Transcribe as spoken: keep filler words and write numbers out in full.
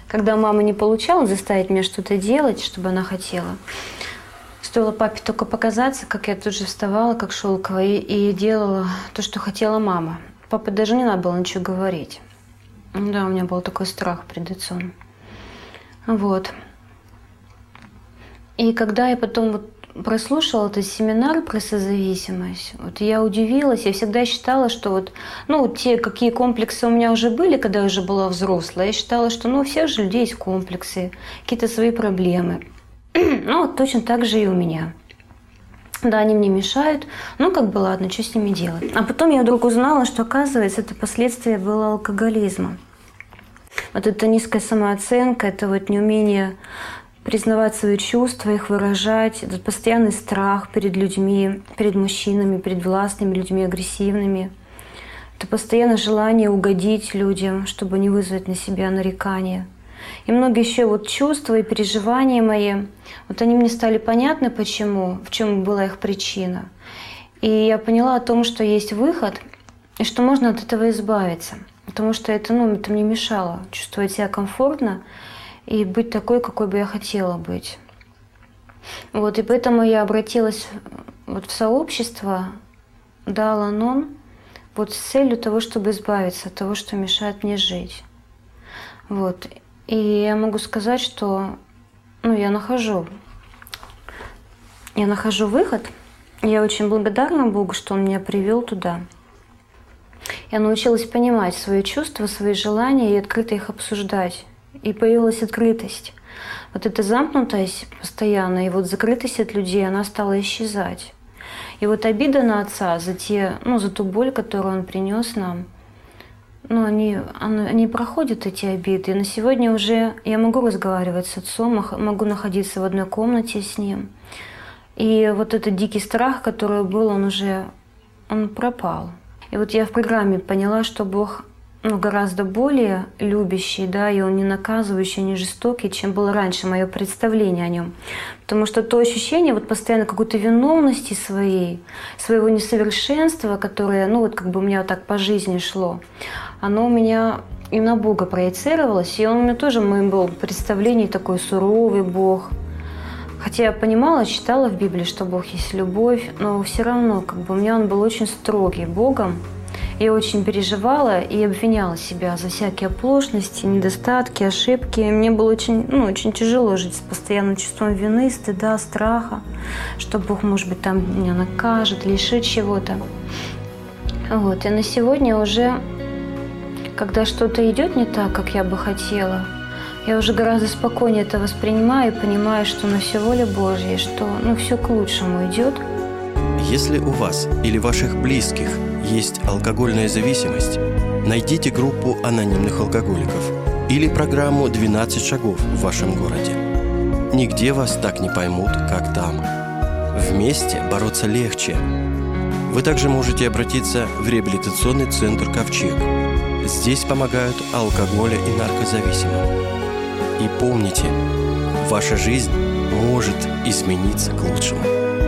Когда мама не получалась заставить меня что-то делать, чтобы она хотела, стоило папе только показаться, как я тут же вставала, как шелковая, и, и делала то, что хотела мама. Папе даже не надо было ничего говорить. Да, у меня был такой страх перед отцом. Вот. И когда я потом вот прослушала этот семинар про созависимость, вот я удивилась, я всегда считала, что вот, ну, те, какие комплексы у меня уже были, когда я уже была взрослая, я считала, что, ну, у всех же людей есть комплексы, какие-то свои проблемы. Ну, вот точно так же и у меня. Да, они мне мешают, ну, как бы, ладно, что с ними делать. А потом я вдруг узнала, что, оказывается, это последствия было алкоголизма. Вот эта низкая самооценка, это вот неумение признавать свои чувства, их выражать, этот постоянный страх перед людьми, перед мужчинами, перед властными людьми, агрессивными. Это постоянное желание угодить людям, чтобы не вызвать на себя нарекания. И многие еще вот чувства и переживания мои, вот они мне стали понятны, почему, в чем была их причина. И я поняла о том, что есть выход, и что можно от этого избавиться. Потому что это, ну, это мне мешало чувствовать себя комфортно и быть такой, какой бы я хотела быть. Вот, и поэтому я обратилась вот в сообщество Даал-Анон вот с целью того, чтобы избавиться от того, что мешает мне жить. Вот. И я могу сказать, что, ну, я нахожу, я нахожу выход. Я очень благодарна Богу, что Он меня привел туда. Я научилась понимать свои чувства, свои желания и открыто их обсуждать. И появилась открытость. Вот эта замкнутость постоянно, и вот закрытость от людей, она стала исчезать. И вот обида на отца за, те, ну, за ту боль, которую он принес нам, ну, они, они проходят, эти обиды. И на сегодня уже я могу разговаривать с отцом, могу находиться в одной комнате с ним. И вот этот дикий страх, который был, он уже он пропал. И вот я в программе поняла, что Бог, ну, гораздо более любящий, да, и Он не наказывающий, не жестокий, чем было раньше мое представление о Нем. Потому что то ощущение вот постоянно какой-то виновности своей, своего несовершенства, которое, ну, вот как бы у меня вот так по жизни шло, оно у меня и на Бога проецировалось, и Он у меня тоже, в моем был представлении такой суровый Бог. Хотя я понимала, читала в Библии, что Бог есть любовь, но все равно как бы у меня Он был очень строгий Богом. Я очень переживала и обвиняла себя за всякие оплошности, недостатки, ошибки. И мне было очень, ну, очень тяжело жить с постоянным чувством вины, стыда, страха, что Бог, может быть, там меня накажет, лишит чего-то. Вот. И на сегодня уже, когда что-то идет не так, как я бы хотела, я уже гораздо спокойнее это воспринимаю и понимаю, что на все воля Божья, и что, ну, все к лучшему идет. Если у вас или ваших близких есть алкогольная зависимость, найдите группу анонимных алкоголиков или программу «двенадцать шагов» в вашем городе. Нигде вас так не поймут, как там. Вместе бороться легче. Вы также можете обратиться в реабилитационный центр «Ковчег». Здесь помогают алкоголя и наркозависимым. И помните, ваша жизнь может измениться к лучшему.